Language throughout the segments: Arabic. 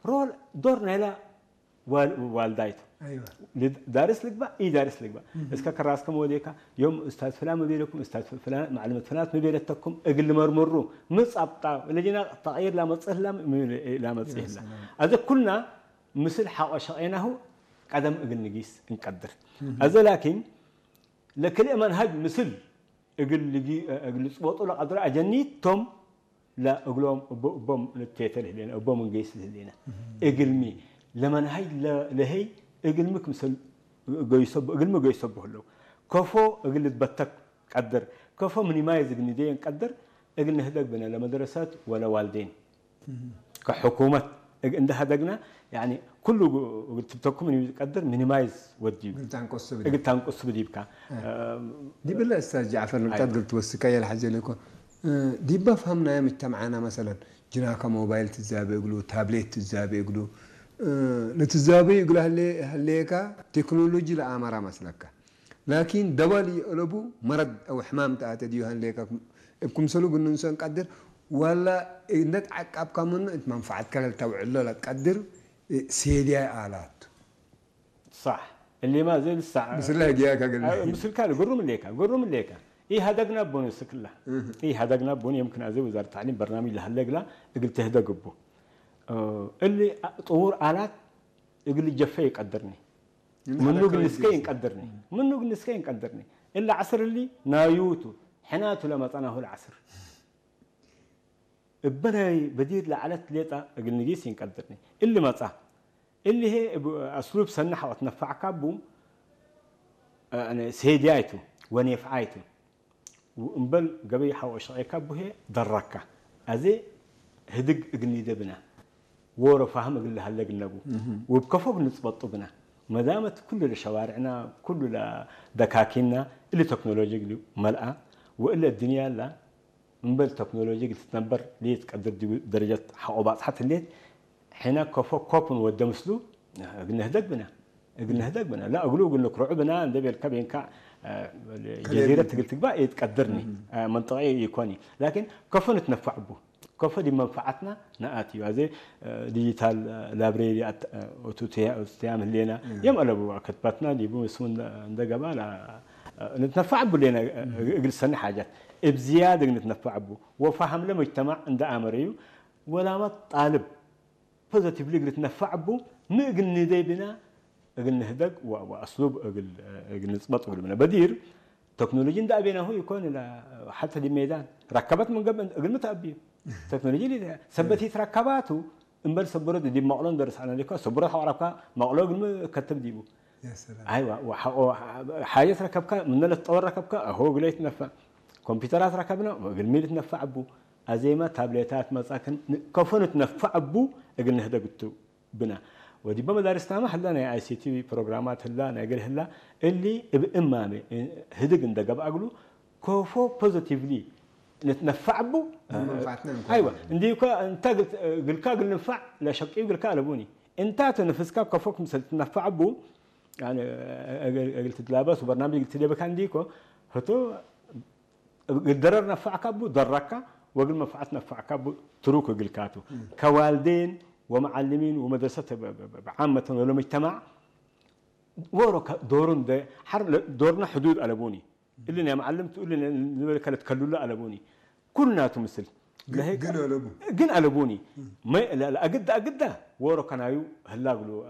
رول دورنا لا والدايته ايوه دارس لك بقى اي دارس لك بقى اسكا كراسكم وديكا يوم استاذ فلان مبيلكم استاذ فلان معلمه فلان مبيلتكم اقل مرمرو مصابطا لجينا تغيير لا مصه لا مصيه لا هذا كلنا مثل حقشيناه قدم اقل نقيس نقدر هذا لكن لكل منهج مثل اقل صوتو لا قدر اجنيت توم لا اقولهم بوم نتيتل هلينا بوم نقيس هلينا اقل مي لمن هاي لهي اقلمك مثل قيصب اقلمك قيصبه له كفو اقل تبتك قدر كفو من يمايز اقندين قدر اقلنا هدق بنا لمدرسات ولا والدين كحكومه عند هدقنا يعني كله قلت لكم من يقدر من يمايز ودي قلت تنقص بديبك دي بالله استاذ جعفر نقدر قلت وسكايه الحاجه لكم دي بفهمنا يا مجتمعنا مثلا جناك موبايل تزابي يقولوا تابلت تزابي يقولوا نتزابي يقول هليكا تكنولوجي لأمارة مسلكا لكن دوالي قلبو مرض أو حمام تأتي ديو هليكا بكم سلو قلنا نسان قدر ولا إنك عقاب كمان منفعت كلا توعله لا تقدر سيديا آلات صح اللي ما زي الساعة مثل لا جياك قال مثل كان قرم ليكا إيه هدقنا بوني سكلا إيه هدقنا بوني يمكن أزي وزارة التعليم برنامج لهلقلا قلت هدق بو اللي طور آلات يقول لي جفاي يقدرني منو بالنسكين يقدرني منو بالنسكين يقدرني إلا عصر اللي نايوتو حناتو لما طناه العصر بناي بدير لعلت ليتا يقول نجيس يقدرني اللي ما صح اللي هي أسلوب سنحة وتنفع كابو أنا سيديايتو ونيفعايتو ومبل قبي حوش كابو هي دركة أزي هدق يقول دبنا ورا فهم قل له هلا قلنا ابو وبكفوق نصبط بنا ما دامت كل لشوارعنا كل لدكاكيننا اللي تكنولوجيا ملأ والا الدنيا لا من بل تكنولوجيا تتنبر ليه تقدر درجه حقوبات حتى الليل حين كفوق كوبن ودمسلو قلنا هدق بنا لا اقولوا قلنا كرعبنا ندبي الكابين كا جزيره قلت بقى يتقدرني منطقيه يكوني لكن كفو نتنفع به كفر دي منفعتنا نأتي وهذا ديجيتال لابريري أوتوتيام اللينا يوم قلبوا كتبتنا اللي بو اسمه ندقبا لا نتنفع بلينا قل سنة حاجات بزيادة نتنفع بو وفهم لما مجتمع عند أمريو ولا ما طالب بوزيتيف ليج نتنفع بو نقل ندي بنا قل نهدق وأسلوب قل نصبط بنا بدير تكنولوجيا ده بينه هو يكون حتى دي ميدان ركبت من قبل قل متأبي تكنولوجيا اللي سبتي تركباته امبل سبرت دي معلن درس على لك سبرت حركه معلن كتب ديبو يا سلام ايوه حاجه ركبك من التطور ركبك هو قلت نفع كمبيوترات ركبنا قل ميل تنفع ابو ازيما تابليتات مساكن كفن تنفع ابو قل نهدا قلت بنا ودي بمدارسنا ما حلنا اي سي تي بروجرامات هلا قال هلا اللي بامامي هدق اندقب اقولو كوفو بوزيتيفلي نتنفع بو ايوه نديكو انت قلت قل ننفع لا شقي قلت لبوني انت تنفسك كفوك مثل تنفع بو يعني قلت تلابس وبرنامج قلت لي بك عنديكو هتو الضرر نفعك بو ضرك وقل منفعت نفعك بو تروك قلكاتو كوالدين ومعلمين ومدرسة عامة ولا مجتمع ورك دورن ده دورنا حدود ألبوني اللي أنا معلمت اللي أنا كانت كلولة ألبوني كلنا تمثل جن ألبوني ما لا أجد ورك نايو هلا قولوا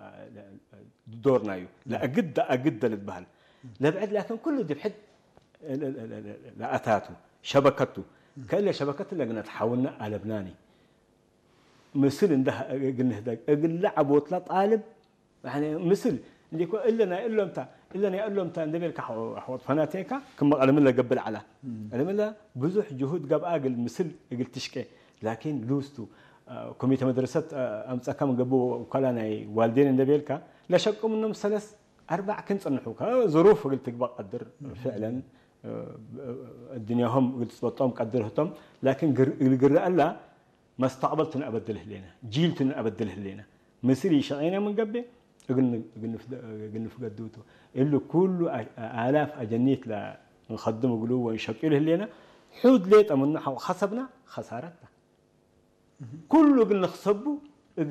دورنا يو لا أجد للبهل لا بعد لكن كله ده بحد لا أتاته شبكته كأن شبكته اللي قلنا تحولنا على لبناني مثل ده قلنا هذا قل لعب وطلع طالب يعني مثل اللي يقول إلا متى ندبي لك حوض فناتيكا كم على من قبل على على من بزح جهود قبل أقل مثل قلت تشكي لكن لوستو كمية مدرسة أمس كم قبوا وكلنا والدين ندبي لك لا شك منهم 3-4 كنت صنحوك ظروف قلت تقبل قدر فعلا الدنيا هم قلت صوتهم قدرهم لكن الجرأة لا ما استقبلتنا أبدله لنا جيلتنا أبدله لنا مسيري شقينا من قبل قلنا في قدوته اللي كله آلاف أجنيت لا نخدم قلوه ونشكله لنا حود ليت أمنا وخسبنا خسارتنا كله قلنا خصبه